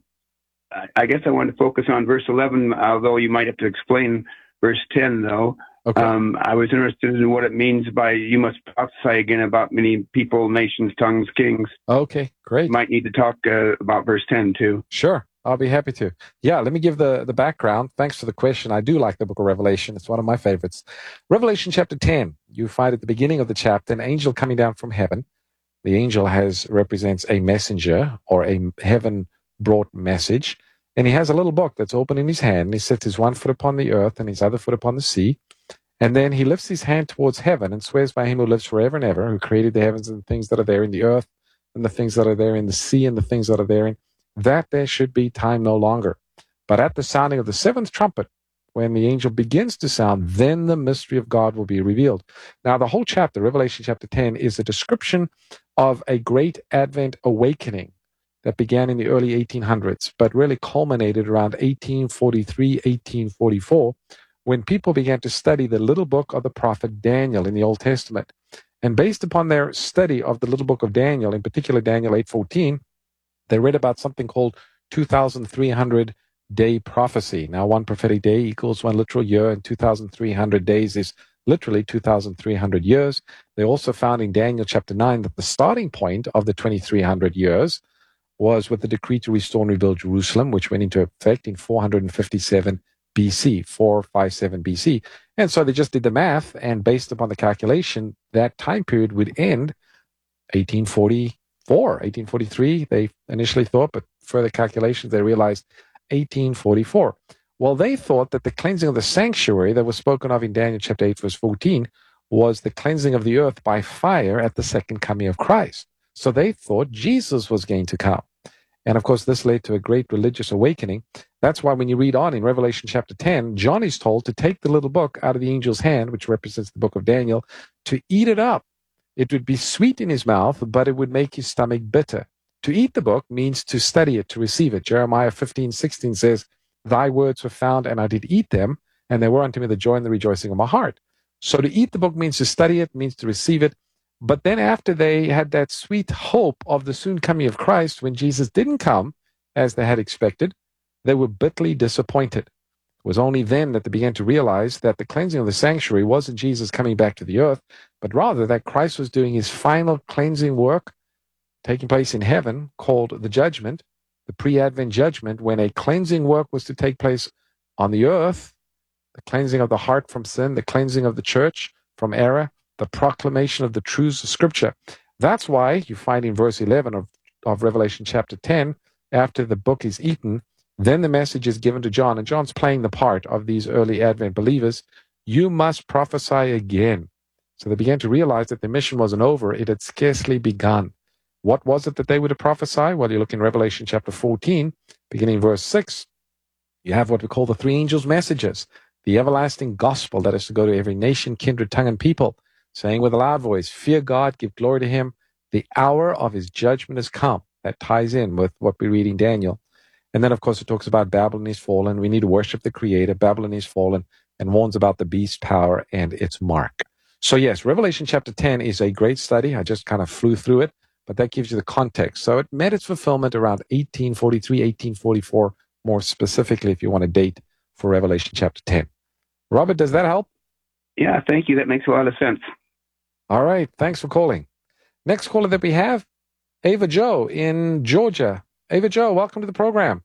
I guess I want to focus on verse eleven, although you might have to explain verse ten, though. Okay. Um, I was interested in what it means by you must prophesy again about many people, nations, tongues, kings. Okay, great. You might need to talk uh, about verse ten, too. Sure. I'll be happy to. Yeah, let me give the, the background. Thanks for the question. I do like the book of Revelation. It's one of my favorites. Revelation chapter ten, you find at the beginning of the chapter an angel coming down from heaven. The angel has represents a messenger or a heaven-brought message. And he has a little book that's open in his hand. And he sets his one foot upon the earth and his other foot upon the sea. And then he lifts his hand towards heaven and swears by him who lives forever and ever, who created the heavens and the things that are there in the earth and the things that are there in the sea and the things that are therein, that there should be time no longer. But at the sounding of the seventh trumpet, when the angel begins to sound, then the mystery of God will be revealed. Now, the whole chapter, Revelation chapter ten, is a description of a great Advent awakening that began in the early eighteen hundreds, but really culminated around eighteen forty-three, eighteen forty-four, when people began to study the little book of the prophet Daniel in the Old Testament. And based upon their study of the little book of Daniel, in particular Daniel eight fourteen, they read about something called two thousand three hundred day prophecy. Now, one prophetic day equals one literal year, and two thousand three hundred days is literally two thousand three hundred years. They also found in Daniel chapter nine that the starting point of the twenty-three hundred years was with the decree to restore and rebuild Jerusalem, which went into effect in four hundred fifty-seven B C, four fifty-seven B C. And so they just did the math, and based upon the calculation, that time period would end eighteen forty-four, eighteen forty-three, they initially thought, but further calculations, they realized eighteen forty-four. Well, they thought that the cleansing of the sanctuary that was spoken of in Daniel chapter eight, verse fourteen, was the cleansing of the earth by fire at the second coming of Christ. So they thought Jesus was going to come. And of course, this led to a great religious awakening. That's why when you read on in Revelation chapter ten, John is told to take the little book out of the angel's hand, which represents the book of Daniel, to eat it up. It would be sweet in his mouth, but it would make his stomach bitter. To eat the book means to study it, to receive it. Jeremiah fifteen sixteen says, "Thy words were found, and I did eat them, and they were unto me the joy and the rejoicing of my heart." So to eat the book means to study it, means to receive it. But then after they had that sweet hope of the soon coming of Christ, when Jesus didn't come as they had expected, they were bitterly disappointed. It was only then that they began to realize that the cleansing of the sanctuary wasn't Jesus coming back to the earth, but rather that Christ was doing his final cleansing work taking place in heaven, called the judgment, the pre-Advent judgment, when a cleansing work was to take place on the earth, the cleansing of the heart from sin, the cleansing of the church from error, the proclamation of the truths of Scripture. That's why you find in verse eleven of, of Revelation chapter ten, after the book is eaten, then the message is given to John, and John's playing the part of these early Advent believers. You must prophesy again. So they began to realize that the mission wasn't over. It had scarcely begun. What was it that they were to prophesy? Well, you look in Revelation chapter fourteen, beginning verse six. You have what we call the three angels' messages, the everlasting gospel that is to go to every nation, kindred, tongue, and people, saying with a loud voice, fear God, give glory to him. The hour of his judgment has come. That ties in with what we read in Daniel. And then, of course, it talks about Babylon is fallen. We need to worship the Creator. Babylon is fallen, and warns about the beast's power and its mark. So, yes, Revelation chapter ten is a great study. I just kind of flew through it, but that gives you the context. So it met its fulfillment around eighteen forty-three, eighteen forty-four, more specifically, if you want a date for Revelation chapter ten. Robert, does that help? Yeah, thank you. That makes a lot of sense. All right. Thanks for calling. Next caller that we have, Ava Joe in Georgia. Ava Joe, welcome to the program.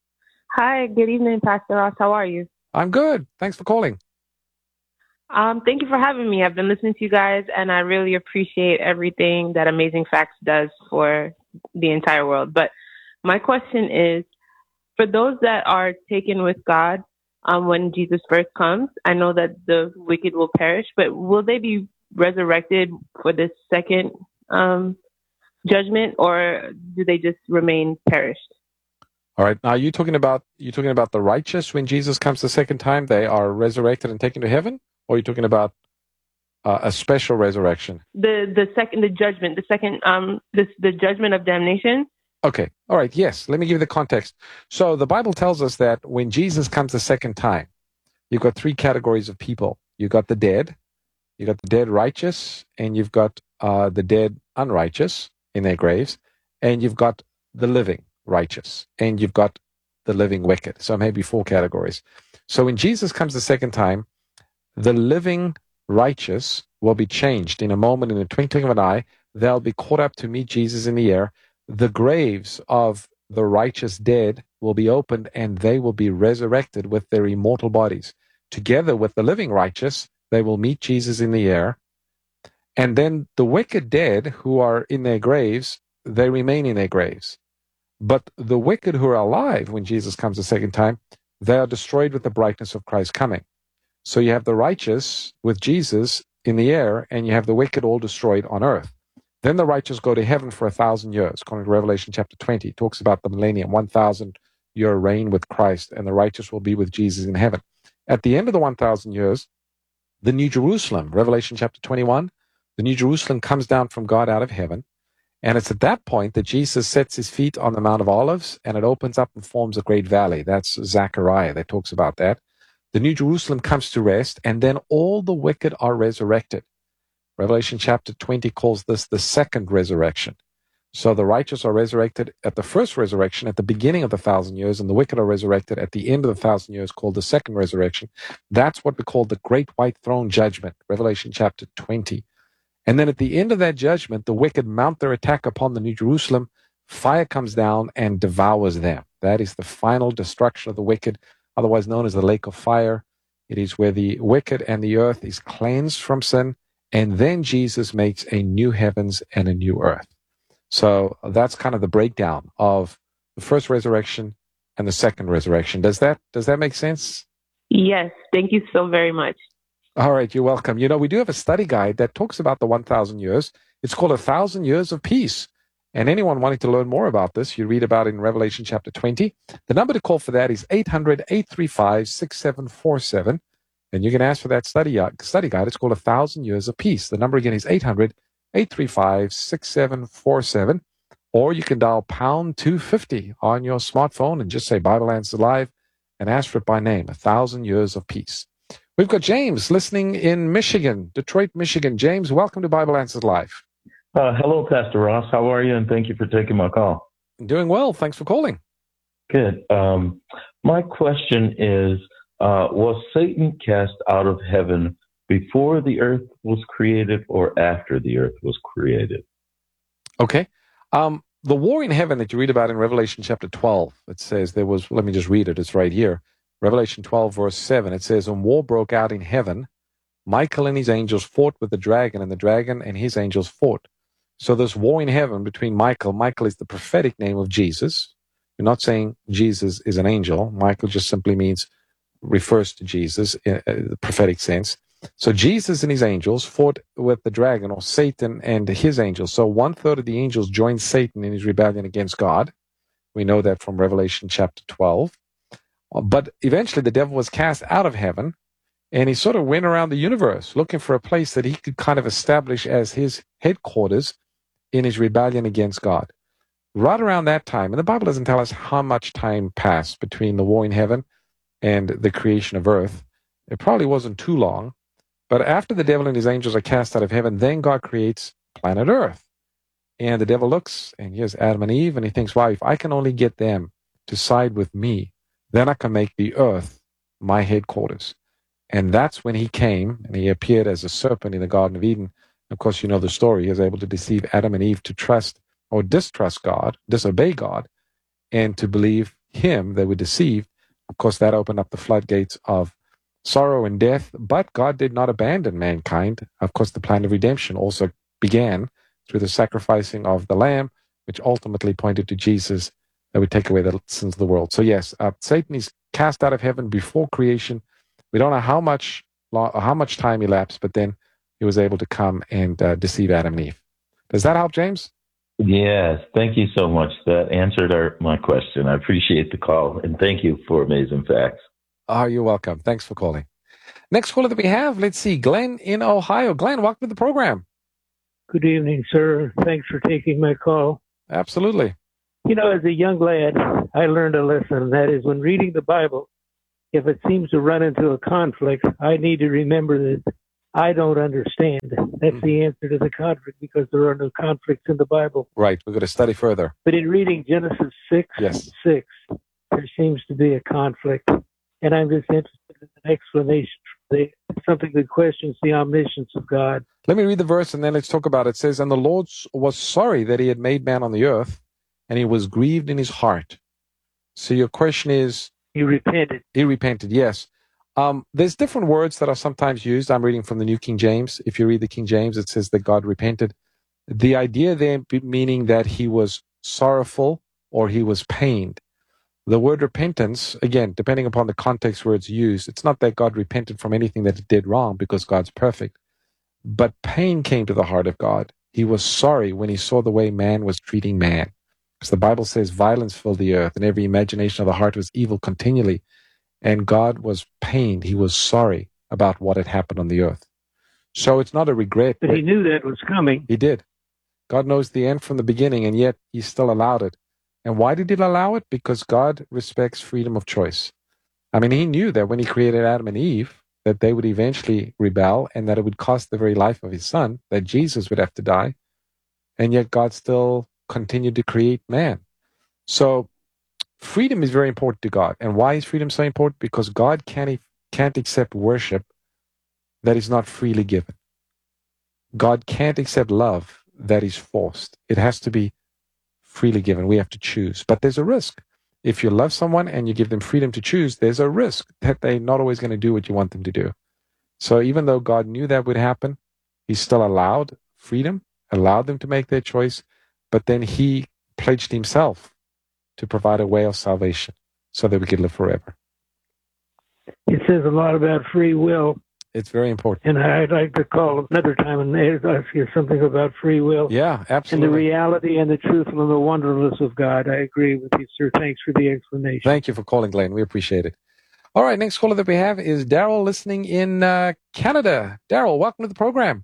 Hi, good evening, Pastor Ross. How are you? I'm good. Thanks for calling. Um, thank you for having me. I've been listening to you guys, and I really appreciate everything that Amazing Facts does for the entire world. But my question is, for those that are taken with God um, when Jesus first comes, I know that the wicked will perish, but will they be resurrected for this second um, judgment, or do they just remain perished? All right. Now, you talking about you talking about the righteous when Jesus comes the second time? They are resurrected and taken to heaven, or are you talking about uh, a special resurrection. The the second the judgment, the second um this the judgment of damnation. Okay. All right. Yes. Let me give you the context. So the Bible tells us that when Jesus comes the second time, you've got three categories of people. You've got the dead, you've got the dead righteous, and you've got uh, the dead unrighteous in their graves, and you've got the living righteous, and you've got the living wicked. So maybe four categories. So when Jesus comes the second time, the living righteous will be changed in a moment, in a twinkling of an eye. They'll be caught up to meet Jesus in the air. The graves of the righteous dead will be opened, and they will be resurrected with their immortal bodies. Together with the living righteous, they will meet Jesus in the air. And then the wicked dead who are in their graves, they remain in their graves. But the wicked who are alive when Jesus comes the second time, they are destroyed with the brightness of Christ's coming. So you have the righteous with Jesus in the air, and you have the wicked all destroyed on earth. Then the righteous go to heaven for a thousand years. According to Revelation chapter twenty, it talks about the millennium, one thousand year reign with Christ, and the righteous will be with Jesus in heaven. At the end of the one thousand years, the New Jerusalem, Revelation chapter twenty-one, the New Jerusalem comes down from God out of heaven. And it's at that point that Jesus sets his feet on the Mount of Olives, and it opens up and forms a great valley. That's Zechariah that talks about that. The New Jerusalem comes to rest, and then all the wicked are resurrected. Revelation chapter twenty calls this the second resurrection. So the righteous are resurrected at the first resurrection at the beginning of the thousand years, and the wicked are resurrected at the end of the thousand years, called the second resurrection. That's what we call the great white throne judgment, Revelation chapter twenty. And then at the end of that judgment, the wicked mount their attack upon the New Jerusalem. Fire comes down and devours them. That is the final destruction of the wicked, otherwise known as the lake of fire. It is where the wicked and the earth is cleansed from sin. And then Jesus makes a new heavens and a new earth. So that's kind of the breakdown of the first resurrection and the second resurrection. Does that does that make sense? Yes. Thank you so very much. All right. You're welcome. You know, we do have a study guide that talks about the one thousand years. It's called A Thousand Years of Peace. And anyone wanting to learn more about this, you read about it in Revelation chapter twenty. The number to call for that is eight hundred, eight three five, six seven four seven. And you can ask for that study, uh, study guide. It's called A Thousand Years of Peace. The number again is eight hundred, eight three five, six seven four seven. Or you can dial pound two fifty on your smartphone and just say Bible Answers Live and ask for it by name, A Thousand Years of Peace. We've got James listening in Michigan, Detroit, Michigan. James, welcome to Bible Answers Live. Uh, hello, Pastor Ross. How are you? And thank you for taking my call. Doing well. Thanks for calling. Good. Um, my question is, Uh, was Satan cast out of heaven before the earth was created or after the earth was created? Okay. Um, the war in heaven that you read about in Revelation chapter twelve, it says there was, let me just read it, it's right here. Revelation twelve, verse seven, it says, "And war broke out in heaven. Michael and his angels fought with the dragon, and the dragon and his angels fought." So this war in heaven between Michael, Michael is the prophetic name of Jesus. You're not saying Jesus is an angel. Michael just simply means refers to Jesus in the prophetic sense. So Jesus and his angels fought with the dragon, or Satan and his angels. So one third of the angels joined Satan in his rebellion against God. We know that from Revelation chapter twelve. But eventually the devil was cast out of heaven, and he sort of went around the universe looking for a place that he could kind of establish as his headquarters in his rebellion against God. Right around that time, and the Bible doesn't tell us how much time passed between the war in heaven and the creation of earth. It probably wasn't too long. But after the devil and his angels are cast out of heaven, then God creates planet Earth. And the devil looks, and here's Adam and Eve, and he thinks, wow, if I can only get them to side with me, then I can make the earth my headquarters. And that's when he came, and he appeared as a serpent in the Garden of Eden. Of course, you know the story. He was able to deceive Adam and Eve to trust or distrust God, disobey God, and to believe him. They were deceived. Of course, that opened up the floodgates of sorrow and death, but God did not abandon mankind. Of course, the plan of redemption also began through the sacrificing of the Lamb, which ultimately pointed to Jesus that would take away the sins of the world. So yes, uh, Satan is cast out of heaven before creation. We don't know how much how much time elapsed, but then he was able to come and uh, deceive Adam and Eve. Does that help, James? Yes, thank you so much. That answered our, my question. I appreciate the call, and thank you for amazing facts. Oh, you're welcome. Thanks for calling. Next caller that we have, let's see, Glenn in Ohio. Glenn, welcome to the program. Good evening, sir. Thanks for taking my call. Absolutely. You know, as a young lad, I learned a lesson, and that is when reading the Bible, if it seems to run into a conflict, I need to remember that I don't understand. That's mm. the answer to the conflict, because there are no conflicts in the Bible. Right. We're going to study further. But in reading Genesis six, yes. six, there seems to be a conflict. And I'm just interested in an explanation for the, something that questions the omniscience of God. Let me read the verse and then let's talk about it. It says, and the Lord was sorry that he had made man on the earth, and he was grieved in his heart. So your question is... He repented. He repented, yes. Um, there's different words that are sometimes used. I'm reading from the New King James. If you read the King James, it says that God repented. The idea there meaning that he was sorrowful or he was pained. The word repentance, again, depending upon the context where it's used, it's not that God repented from anything that he did wrong, because God's perfect. But pain came to the heart of God. He was sorry when he saw the way man was treating man. Because the Bible says violence filled the earth, and every imagination of the heart was evil continually. And God was pained. He was sorry about what had happened on the earth. So it's not a regret. But he knew that was coming. He did. God knows the end from the beginning, and yet he still allowed it. And why did he allow it? Because God respects freedom of choice. I mean, he knew that when he created Adam and Eve, that they would eventually rebel and that it would cost the very life of his son, that Jesus would have to die. And yet God still continued to create man. So freedom is very important to God. And why is freedom so important? Because God can't, can't accept worship that is not freely given. God can't accept love that is forced. It has to be freely given. We have to choose. But there's a risk. If you love someone and you give them freedom to choose, there's a risk that they're not always going to do what you want them to do. So even though God knew that would happen, he still allowed freedom, allowed them to make their choice, but then he pledged himself to provide a way of salvation so that we could live forever. It says a lot about free will. It's very important. And I'd like to call another time and ask you something about free will. Yeah, absolutely. And the reality and the truth and the wonderfulness of God. I agree with you, sir. Thanks for the explanation. Thank you for calling, Glenn. We appreciate it. All right, next caller that we have is Daryl, listening in uh, Canada. Daryl, welcome to the program.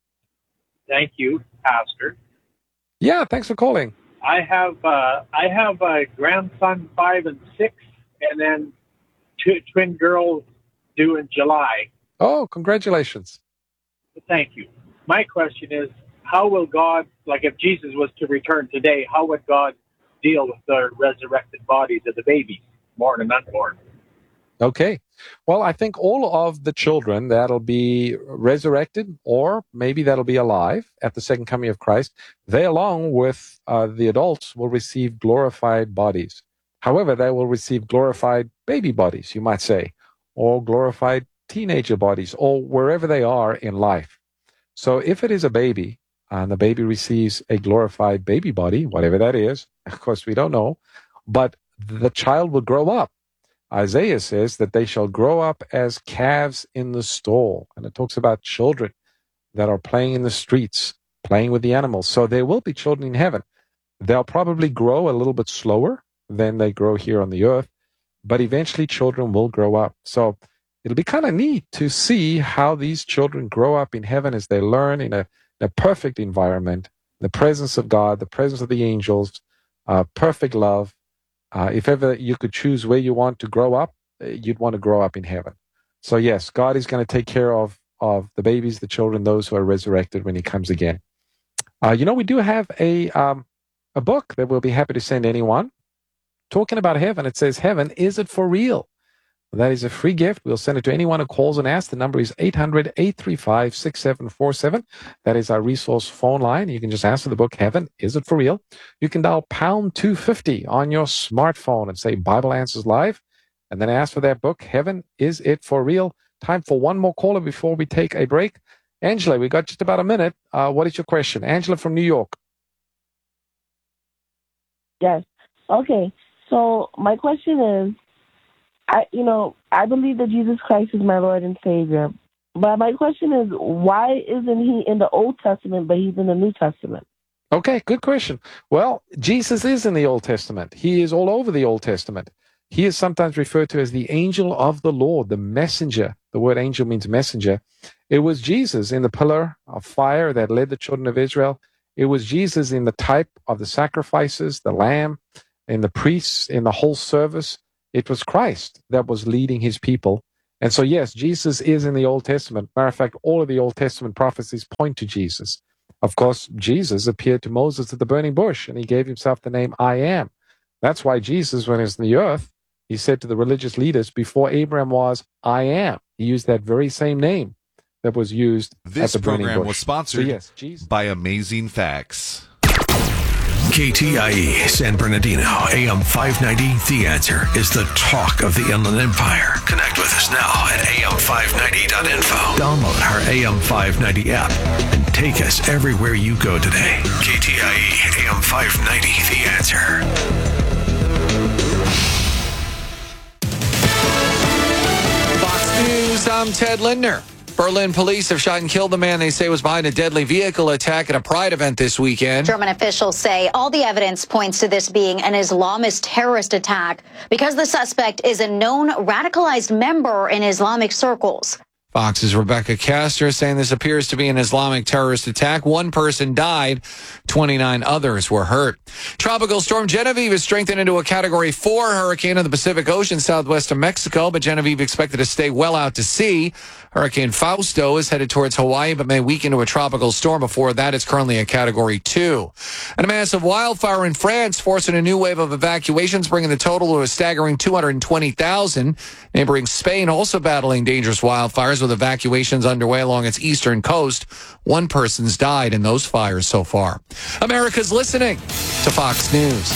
Thank you, Pastor. Yeah, thanks for calling. I have uh, I have a grandson, five and six, and then two twin girls due in July. Oh, congratulations. Thank you. My question is, how will God, like if Jesus was to return today, how would God deal with the resurrected bodies of the babies, born and unborn? Okay. Well, I think all of the children that'll be resurrected, or maybe that'll be alive at the second coming of Christ, they, along with uh, the adults, will receive glorified bodies. However, they will receive glorified baby bodies, you might say, or glorified teenager bodies, or wherever they are in life. So if it is a baby, and the baby receives a glorified baby body, whatever that is, of course we don't know, but the child will grow up. Isaiah says that they shall grow up as calves in the stall. And it talks about children that are playing in the streets, playing with the animals. So there will be children in heaven. They'll probably grow a little bit slower than they grow here on the earth, but eventually children will grow up. So it'll be kind of neat to see how these children grow up in heaven as they learn in a, in a perfect environment, the presence of God, the presence of the angels, uh, perfect love. Uh, if ever you could choose where you want to grow up, you'd want to grow up in heaven. So yes, God is going to take care of, of the babies, the children, those who are resurrected when he comes again. Uh, you know, we do have a, um, a book that we'll be happy to send anyone talking about heaven. It says, Heaven, Is It For Real? That is a free gift. We'll send it to anyone who calls and asks. The number is eight hundred, eight three five, six seven four seven. That is our resource phone line. You can just ask for the book, Heaven, Is It For Real? You can dial pound two fifty on your smartphone and say Bible Answers Live, and then ask for that book, Heaven, Is It For Real? Time for one more caller before we take a break. Angela, we got just about a minute. Uh, what is your question? Angela from New York. Yes. Okay. So my question is, I, you know, I believe that Jesus Christ is my Lord and Savior. But my question is, why isn't he in the Old Testament, but he's in the New Testament? Okay, good question. Well, Jesus is in the Old Testament. He is all over the Old Testament. He is sometimes referred to as the angel of the Lord, the messenger. The word angel means messenger. It was Jesus in the pillar of fire that led the children of Israel. It was Jesus in the type of the sacrifices, the lamb, in the priests, in the whole service. It was Christ that was leading his people. And so, yes, Jesus is in the Old Testament. Matter of fact, all of the Old Testament prophecies point to Jesus. Of course, Jesus appeared to Moses at the burning bush, and he gave himself the name I am. That's why Jesus, when he was in the earth, he said to the religious leaders, before Abraham was, I am. He used that very same name that was used this at the burning bush. This program was sponsored so yes, Jesus. by Amazing Facts. K T I E San Bernardino, A M five ninety, The Answer is the talk of the Inland Empire. Connect with us now at A M five ninety dot info. Download our A M five ninety app and take us everywhere you go today. K T I E, A M five ninety, The Answer. Fox News, I'm Ted Lindner. Berlin police have shot and killed the man they say was behind a deadly vehicle attack at a Pride event this weekend. German officials say all the evidence points to this being an Islamist terrorist attack because the suspect is a known radicalized member in Islamic circles. Fox's Rebecca Castor saying this appears to be an Islamic terrorist attack. One person died. twenty-nine others were hurt. Tropical storm Genevieve is strengthened into a Category four hurricane in the Pacific Ocean southwest of Mexico, but Genevieve expected to stay well out to sea. Hurricane Fausto is headed towards Hawaii, but may weaken to a tropical storm. Before that, it's currently a Category two. And a massive wildfire in France forcing a new wave of evacuations, bringing the total to a staggering two hundred twenty thousand. Neighboring Spain also battling dangerous wildfires with evacuations underway along its eastern coast. One person's died in those fires so far. America's listening to Fox News.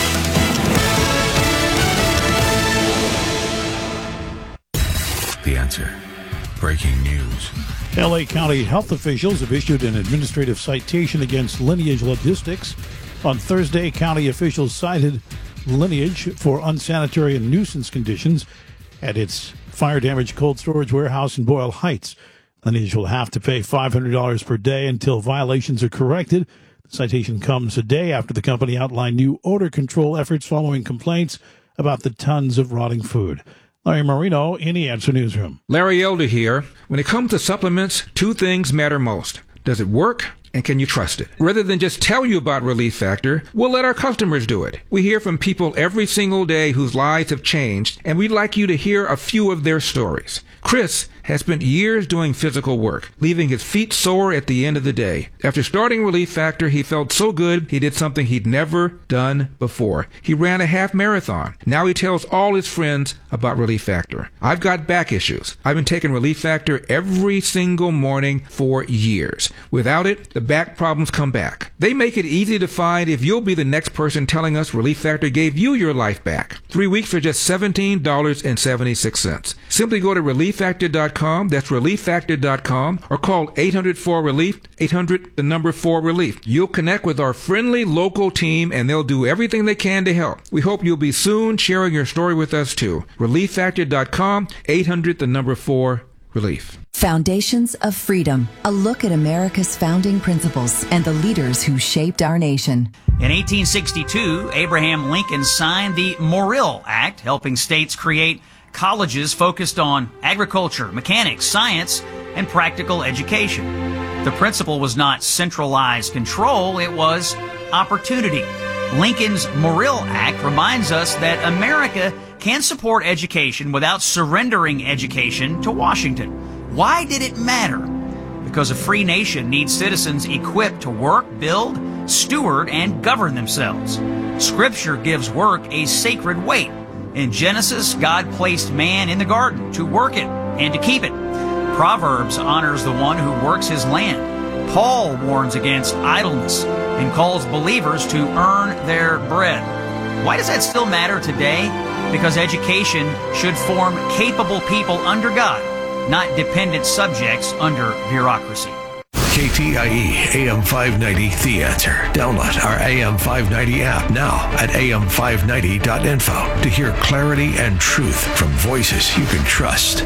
The Answer. Breaking news. L A County health officials have issued an administrative citation against Lineage Logistics. On Thursday, county officials cited Lineage for unsanitary and nuisance conditions at its fire-damaged cold storage warehouse in Boyle Heights. Lineage will have to pay five hundred dollars per day until violations are corrected. The citation comes a day after the company outlined new odor control efforts following complaints about the tons of rotting food. Larry Marino in the Answer Newsroom. Larry Elder here. When it comes to supplements, two things matter most. Does it work? And can you trust it? Rather than just tell you about Relief Factor, we'll let our customers do it. We hear from people every single day whose lives have changed, and we'd like you to hear a few of their stories. Chris has spent years doing physical work, leaving his feet sore at the end of the day. After starting Relief Factor, he felt so good he did something he'd never done before. He ran a half marathon. Now he tells all his friends about Relief Factor. I've got back issues. I've been taking Relief Factor every single morning for years. Without it, the back problems come back. They make it easy to find if you'll be the next person telling us Relief Factor gave you your life back. Three weeks for just seventeen dollars and seventy-six cents. Simply go to relief factor dot com, that's relief factor dot com, or call eight hundred four relief, eight hundred, the number four relief. You'll connect with our friendly local team and they'll do everything they can to help. We hope you'll be soon sharing your story with us too. relief factor dot com, eight hundred, the number four relief. Foundations of Freedom, a look at America's founding principles and the leaders who shaped our nation. In eighteen sixty-two, Abraham Lincoln signed the Morrill Act, helping states create colleges focused on agriculture, mechanics, science, and practical education. The principle was not centralized control, it was opportunity. Lincoln's Morrill Act reminds us that America can support education without surrendering education to Washington. Why did it matter? Because a free nation needs citizens equipped to work, build, steward, and govern themselves. Scripture gives work a sacred weight. In Genesis, God placed man in the garden to work it and to keep it. Proverbs honors the one who works his land. Paul warns against idleness and calls believers to earn their bread. Why does that still matter today? Because education should form capable people under God, not dependent subjects under bureaucracy. K T I E A M five ninety, The Answer. Download our A M five ninety app now at A M five ninety dot info to hear clarity and truth from voices you can trust.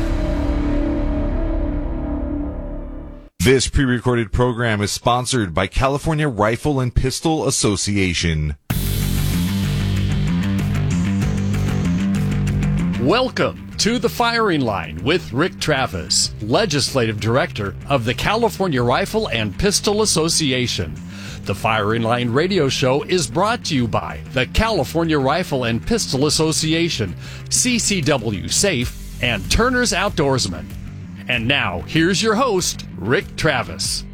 This pre-recorded program is sponsored by California Rifle and Pistol Association. Welcome to The Firing Line with Rick Travis, Legislative Director of the California Rifle and Pistol Association. The Firing Line radio show is brought to you by the California Rifle and Pistol Association, C C W Safe, and Turner's Outdoorsman. And now, here's your host, Rick Travis.